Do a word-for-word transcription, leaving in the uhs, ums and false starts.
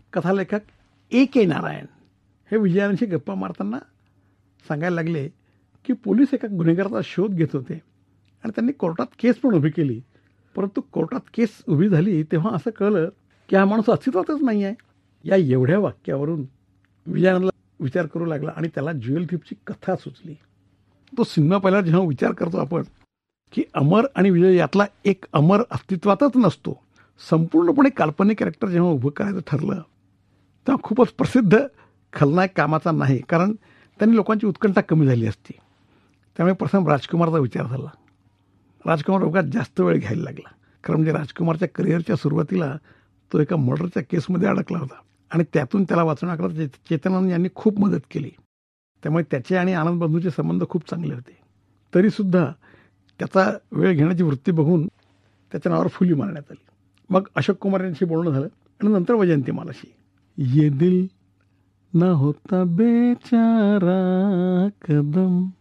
कथालेखक ए के नारायण हे विजयानंदशी गप्पा मारताना सांगायला लागले की पोलीस एका गुन्हेगाराचा शोध घेत होते आणि त्यांनी कोर्टात केस पण उभी केली. परंतु कोर्टात केस उभी झाली तेव्हा असं कळलं की हा माणूस अस्तित्वातच नाही आहे. या एवढ्या वाक्यावरून विजयानंदला विचार करू लागला आणि त्याला ज्युएल थीफची कथा सुचली. तो सिनेमा पाहिल्यावर जेव्हा विचार करतो आपण की अमर आणि विजय यातला एक अमर अस्तित्वातच नसतो, संपूर्णपणे काल्पनिक कॅरेक्टर जेव्हा उभं करायचं ठरलं तेव्हा खूपच प्रसिद्ध खलनायक कामाचा नाही, कारण त्यांनी लोकांची उत्कंठा कमी झाली असती. त्यामुळे प्रथम राजकुमारचा विचार झाला. राजकुमार रोगात जास्त वेळ घ्यायला लागला, कारण म्हणजे राजकुमारच्या करिअरच्या सुरुवातीला तो एका मर्डरच्या केसमध्ये अडकला होता आणि त्यातून त्याला वाचवण्याकरता चेतनानंद यांनी खूप मदत केली. त्यामुळे त्याचे आणि आनंद बंधूचे संबंध खूप चांगले होते. तरीसुद्धा त्याचा वेळ घेण्याची वृत्ती बघून त्याच्या नावावर फुली मारण्यात आली. मग अशोक कुमार यांच्याशी बोलणं झालं आणि नंतर वैजयंतीमालाशी. ये दिल ना होता बेचारा कदम